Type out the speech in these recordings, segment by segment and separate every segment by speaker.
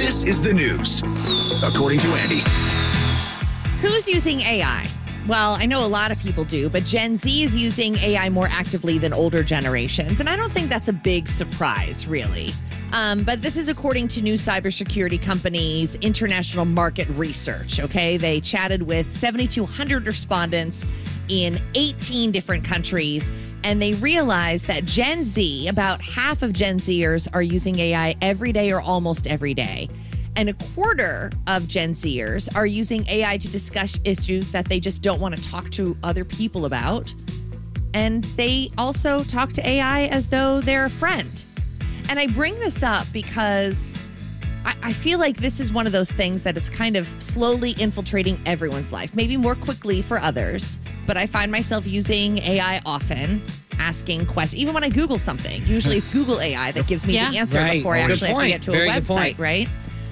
Speaker 1: This is the news, according to Andy.
Speaker 2: Who's using AI? Well, I know a lot of people do, but Gen Z is using AI more actively than older generations. And I don't think that's a big surprise, really. But this is according to new cybersecurity company's international market research, okay? They chatted with 7,200 respondents in 18 different countries, and they realized that Gen Z, about half of Gen Zers are using AI every day or almost every day. And a quarter of Gen Zers are using AI to discuss issues that they just don't want to talk to other people about. And they also talk to AI as though they're a friend. And I bring this up because I feel like this is one of those things that is kind of slowly infiltrating everyone's life, maybe more quickly for others. But I find myself using AI often, asking questions. Even when I Google something, usually it's Google AI that gives me the answer before I actually have to get to a website, right?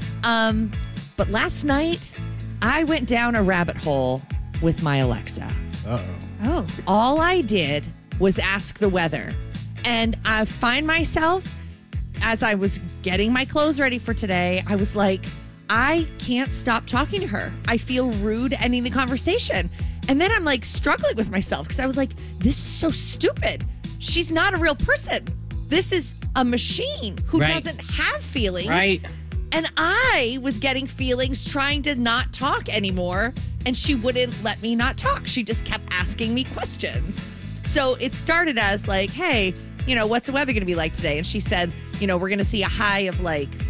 Speaker 2: But last night, I went down a rabbit hole with my Alexa.
Speaker 3: Oh.
Speaker 2: All I did was ask the weather. And I find myself, as I was getting my clothes ready for today, I was like, I can't stop talking to her. I feel rude ending the conversation. And then I'm like struggling with myself because I was like, this is so stupid. She's not a real person. This is a machine who doesn't have feelings.
Speaker 4: Right.
Speaker 2: And I was getting feelings trying to not talk anymore, and she wouldn't let me not talk. She just kept asking me questions. So it started as like, hey, what's the weather going to be like today? And she said, we're going to see a high of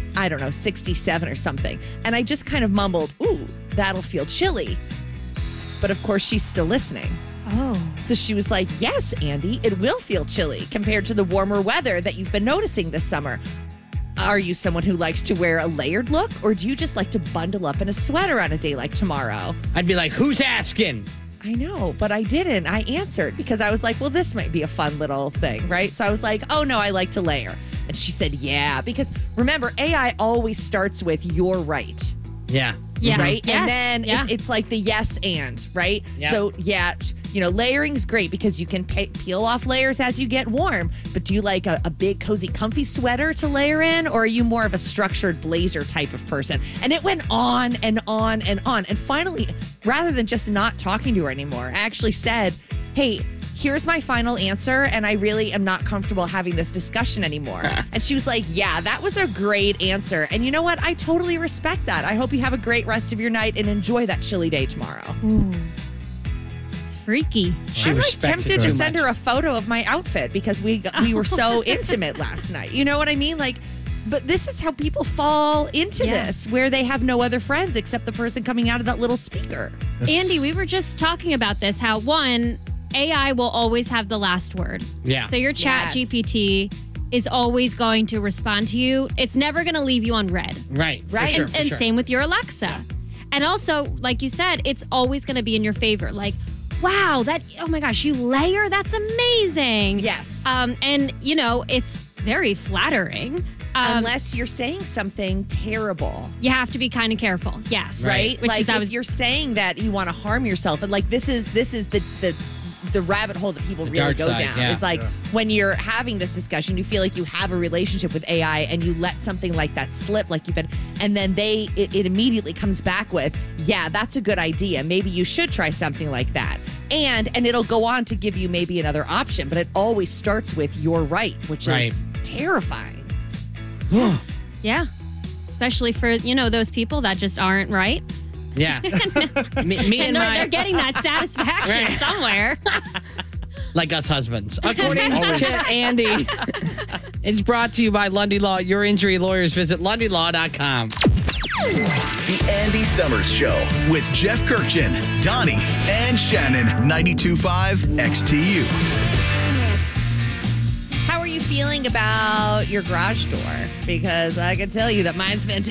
Speaker 2: 67 or something. And I just kind of mumbled, ooh, that'll feel chilly. But of course, she's still listening.
Speaker 3: Oh.
Speaker 2: So she was like, yes, Andy, it will feel chilly compared to the warmer weather that you've been noticing this summer. Are you someone who likes to wear a layered look, or do you just like to bundle up in a sweater on a day like tomorrow?
Speaker 4: I'd be like, who's asking?
Speaker 2: I know, but I didn't. I answered because I was like, well, this might be a fun little thing, right? So I was like, oh, no, I like to layer. And she said, yeah, because remember, AI always starts with you're right.
Speaker 4: Yeah.
Speaker 3: Yeah.
Speaker 2: Right?
Speaker 3: Yes.
Speaker 2: And then it's like the yes and, right?
Speaker 4: Yep.
Speaker 2: So, layering's great because you can peel off layers as you get warm. But do you like a big, cozy, comfy sweater to layer in? Or are you more of a structured blazer type of person? And it went on and on and on. And finally, rather than just not talking to her anymore, I actually said, hey, here's my final answer, and I really am not comfortable having this discussion anymore. And she was like, yeah, that was a great answer. And you know what? I totally respect that. I hope you have a great rest of your night and enjoy that chilly day tomorrow.
Speaker 3: Ooh. It's freaky.
Speaker 4: She
Speaker 2: I'm
Speaker 4: respects
Speaker 2: tempted
Speaker 4: it
Speaker 2: to
Speaker 4: too
Speaker 2: send
Speaker 4: much.
Speaker 2: her a photo of my outfit because we were so intimate last night. You know what I mean? But this is how people fall into this, where they have no other friends except the person coming out of that little speaker.
Speaker 3: Andy, we were just talking about this, how AI will always have the last word.
Speaker 4: Yeah.
Speaker 3: So your chat
Speaker 2: Yes.
Speaker 3: GPT is always going to respond to you. It's never going to leave you on red.
Speaker 4: Right. For
Speaker 2: Right.
Speaker 4: sure,
Speaker 3: And,
Speaker 4: for
Speaker 3: and
Speaker 4: sure.
Speaker 3: same with your Alexa. And also, like you said, it's always going to be in your favor. Like, wow, oh my gosh, you layer? That's amazing.
Speaker 2: Yes.
Speaker 3: And, it's very flattering.
Speaker 2: Unless you're saying something terrible.
Speaker 3: You have to be kind of careful. Yes.
Speaker 2: Right?
Speaker 3: Which
Speaker 2: Like
Speaker 3: is,
Speaker 2: if you're saying that you want to harm yourself, and this is the rabbit hole that people really
Speaker 4: dark
Speaker 2: go
Speaker 4: side,
Speaker 2: down.
Speaker 4: yeah.
Speaker 2: Is when you're having this discussion, you feel like you have a relationship with AI and you let something like that slip, like you've been, and then it immediately comes back with, yeah, that's a good idea. Maybe you should try something like that. And it'll go on to give you maybe another option, but it always starts with you're right, which is terrifying.
Speaker 3: yes. Yeah. Especially for, those people that just aren't right.
Speaker 4: Yeah. me and
Speaker 3: They're getting that satisfaction somewhere.
Speaker 4: like us husbands. According to Andy, it's brought to you by Lundy Law. Your injury lawyers. Visit LundyLaw.com.
Speaker 1: The Andy Summers Show with Jeff Kirkchin, Donnie, and Shannon. 92.5 XTU.
Speaker 2: How are you feeling about your garage door? Because I can tell you that mine's fantastic.